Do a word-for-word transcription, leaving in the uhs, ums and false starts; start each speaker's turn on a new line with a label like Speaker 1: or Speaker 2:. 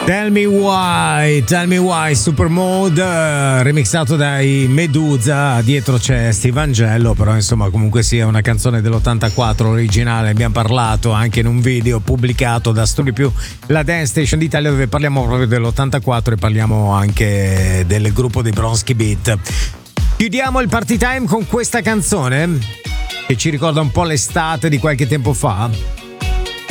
Speaker 1: Tell Me Why, Tell Me Why, Supermode, remixato dai Medusa. Dietro c'è Steve Angello, però insomma comunque sia una canzone dell'ottantaquattro originale. Abbiamo parlato anche in un video pubblicato da Story Più, la Dance Station d'Italia, dove parliamo proprio dell'ottantaquattro e parliamo anche del gruppo dei Bronski Beat. Chiudiamo il party time con questa canzone che ci ricorda un po' l'estate di qualche tempo fa.